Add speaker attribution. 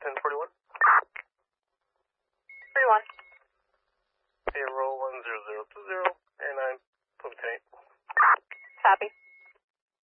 Speaker 1: 1041.
Speaker 2: 31.
Speaker 1: Payroll 10020, and I'm moving to 8.
Speaker 2: Copy.